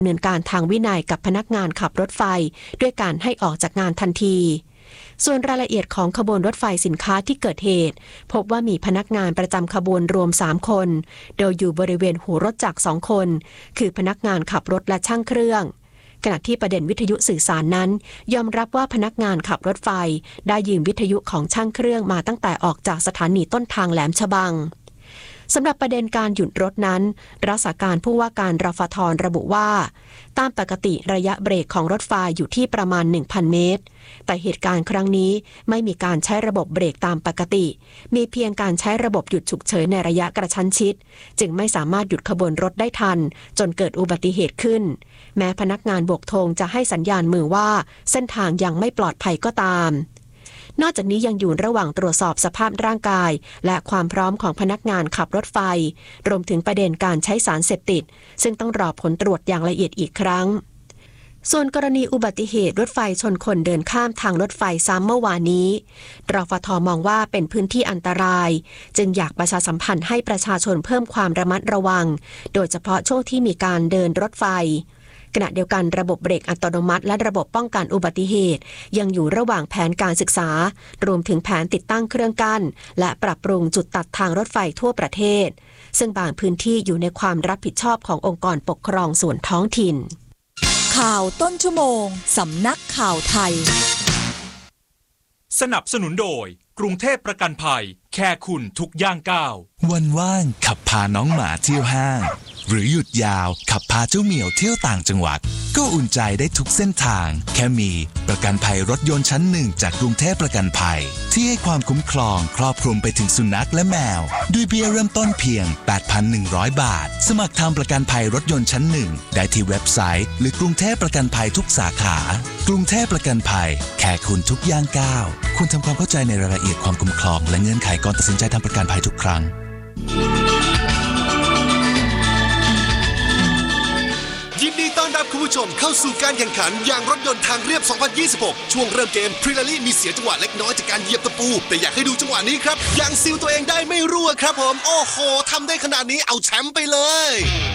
ดำเนินการทางวินัยกับพนักงานขับรถไฟด้วยการให้ออกจากงานทันทีส่วนรายละเอียดของขบวนรถไฟสินค้าที่เกิดเหตุพบว่ามีพนักงานประจำขบวนรวม3คนโดยอยู่บริเวณหูรถจักร2คนคือพนักงานขับรถและช่างเครื่องขณะที่ประเด็นวิทยุสื่อสารนั้นยอมรับว่าพนักงานขับรถไฟได้ยืมวิทยุของช่างเครื่องมาตั้งแต่ออกจากสถานีต้นทางแหลมฉบังสำหรับประเด็นการหยุดรถนั้นรักษาการผู้ว่าการรฟท.ระบุว่าตามปกติระยะเบรกของรถไฟอยู่ที่ประมาณ 1,000 เมตรแต่เหตุการณ์ครั้งนี้ไม่มีการใช้ระบบเบรกตามปกติมีเพียงการใช้ระบบหยุดฉุกเฉินในระยะกระชั้นชิดจึงไม่สามารถหยุดขบวนรถได้ทันจนเกิดอุบัติเหตุขึ้นแม้พนักงานโบกธงจะให้สัญญาณมือว่าเส้นทางยังไม่ปลอดภัยก็ตามนอกจากนี้ยังอยู่ระหว่างตรวจสอบสภาพร่างกายและความพร้อมของพนักงานขับรถไฟรวมถึงประเด็นการใช้สารเสพติดซึ่งต้องรอผลตรวจอย่างละเอียดอีกครั้งส่วนกรณีอุบัติเหตุรถไฟชนคนเดินข้ามทางรถไฟซ้ำเมื่อวานนี้รฟท.มองว่าเป็นพื้นที่อันตรายจึงอยากประชาสัมพันธ์ให้ประชาชนเพิ่มความระมัดระวังโดยเฉพาะช่วงที่มีการเดินรถไฟขณะเดียวกันระบบเบรกอัตโนมัติและระบบป้องกันอุบัติเหตุยังอยู่ระหว่างแผนการศึกษารวมถึงแผนติดตั้งเครื่องกั้นและปรับปรุงจุดตัดทางรถไฟทั่วประเทศซึ่งบางพื้นที่อยู่ในความรับผิดชอบขององค์กรปกครองส่วนท้องถิ่นข่าวต้นชั่วโมงสำนักข่าวไทยสนับสนุนโดยกรุงเทพประกันภัยแค่คุณทุกย่างก้าววันว่างขับพาน้องหมาเที่ยวห้างหรือหยุดยาวขับพาเจ้าเหมียวเที่ยวต่างจังหวัดก็อุ่นใจได้ทุกเส้นทางแค่มีประกันภัยรถยนต์ชั้น1จากกรุงเทพประกันภัยที่ให้ความคุ้มครองครอบคลุมไปถึงสุนัขและแมวด้วยเบี้ยเริ่มต้นเพียง 8,100 บาทสมัครทำประกันภัยรถยนต์ชั้น1ได้ที่เว็บไซต์หรือกรุงเทพประกันภัยทุกสาขากรุงเทพประกันภัยแค่คุณทุกย่างก้าวคุณทำความเข้าใจในรายละเอียดความคุ้มครองและเงื่อนไขก่อนตัดสินใจทำประกันภัยทุกครั้งยินดีต้อนรับคุณผู้ชมเข้าสู่การแข่งขันยางรถยนต์ทางเรียบ 2026 ช่วงเริ่มเกมพรีลารี่มีเสียจังหวะเล็กน้อยจากการเหยียบตะปูแต่อยากให้ดูจังหวะนี้ครับยางซีลตัวเองได้ไม่รั่วครับผมโอ้โหทำได้ขนาดนี้เอาแชมป์ไปเลย